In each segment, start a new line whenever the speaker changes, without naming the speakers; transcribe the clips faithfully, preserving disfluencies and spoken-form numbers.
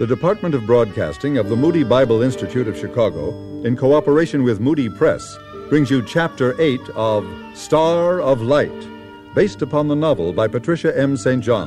The Department of Broadcasting of the Moody Bible Institute of Chicago, in cooperation with Moody Press, brings you Chapter eight of Star of Light, based upon the novel by Patricia M. Saint John.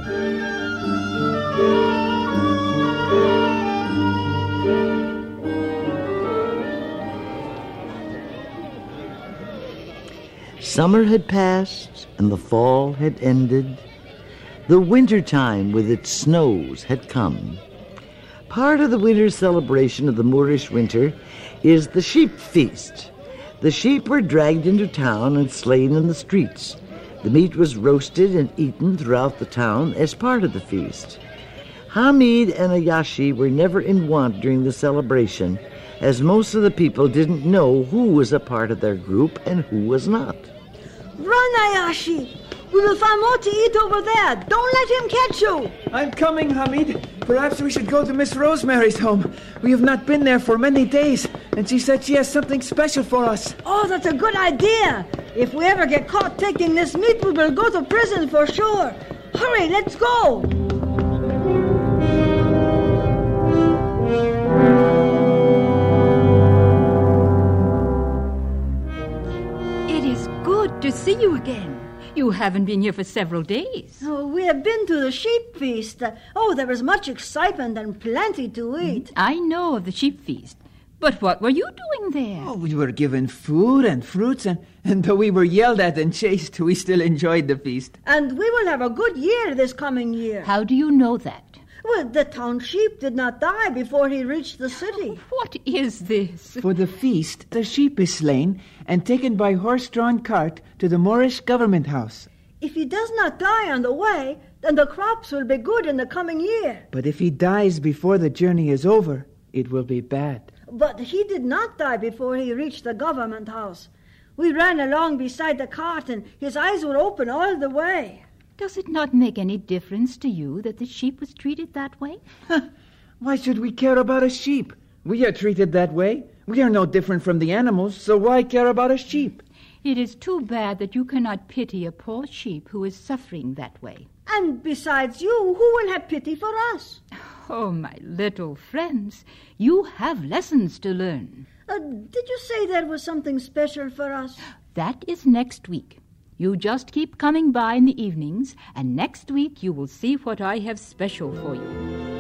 Summer had passed, and the fall had ended. The winter time with its snows had come. Part of the winter celebration of the Moorish winter is the sheep feast. The sheep were dragged into town and slain in the streets. The meat was roasted and eaten throughout the town as part of the feast. Hamid and Ayashi were never in want during the celebration, as most of the people didn't know who was a part of their group and who was not.
Run, Ayashi! We will find more to eat over there. Don't let him catch you.
I'm coming, Hamid. Perhaps we should go to Miss Rosemary's home. We have not been there for many days, and she said she has something special for us.
Oh, that's a good idea. If we ever get caught taking this meat, we will go to prison for sure. Hurry, let's go.
It is good to see you again. You haven't been here for several days.
Oh, we have been to the sheep feast. Uh, oh, there was much excitement and plenty to eat.
I know of the sheep feast. But what were you doing there?
Oh, we were given food and fruits, and, and though we were yelled at and chased, we still enjoyed the feast.
And we will have a good year this coming year.
How do you know that?
Well, the town sheep did not die before he reached the city.
What is this?
For the feast, the sheep is slain and taken by horse-drawn cart to the Moorish government house.
If he does not die on the way, then the crops will be good in the coming year.
But if he dies before the journey is over, it will be bad.
But he did not die before he reached the government house. We ran along beside the cart, and his eyes were open all the way.
Does it not make any difference to you that the sheep was treated that way?
Why should we care about a sheep? We are treated that way. We are no different from the animals, so why care about a sheep?
It is too bad that you cannot pity a poor sheep who is suffering that way.
And besides you, who will have pity for us?
Oh, my little friends, you have lessons to learn.
Uh, did you say there was something special for us?
That is next week. You just keep coming by in the evenings, and next week you will see what I have special for you.